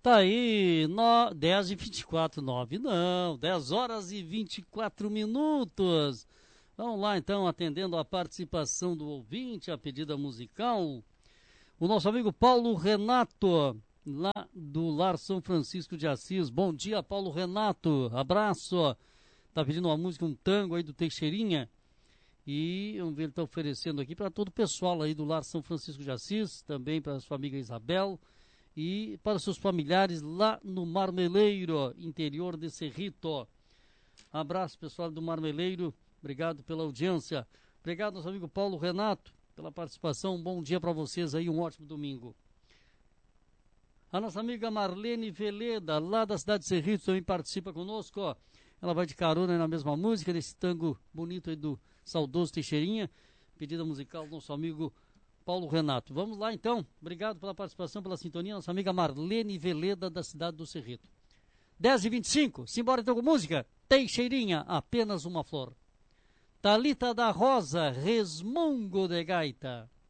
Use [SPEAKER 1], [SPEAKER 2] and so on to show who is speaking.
[SPEAKER 1] Tá aí, 10h24, 9 não, 10 horas e 24 minutos. Vamos lá então, atendendo a participação do ouvinte, a pedida musical. O nosso amigo Paulo Renato, lá do Lar São Francisco de Assis. Bom dia, Paulo Renato, abraço. Tá pedindo uma música, um tango aí do Teixeirinha. E vamos ver, ele está oferecendo aqui para todo o pessoal aí do Lar São Francisco de Assis, também para a sua amiga Isabel e para os seus familiares lá no Marmeleiro, interior de Cerrito. Abraço, pessoal do Marmeleiro, obrigado pela audiência. Obrigado, nosso amigo Paulo Renato, pela participação. Um bom dia para vocês aí, um ótimo domingo. A nossa amiga Marlene Veleda, lá da cidade de Cerrito, também participa conosco, ó. Ela vai de carona na mesma música, nesse tango bonito aí do saudoso Teixeirinha, pedida musical do nosso amigo Paulo Renato. Vamos lá então, obrigado pela participação, pela sintonia, nossa amiga Marlene Veleda, da cidade do Cerrito. 10h25, simbora então com música, Teixeirinha, apenas uma flor. Thalita da Rosa, Resmungo de Gaita.